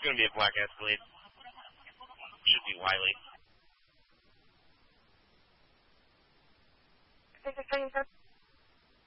going to be a black Escalade. Should be Wiley.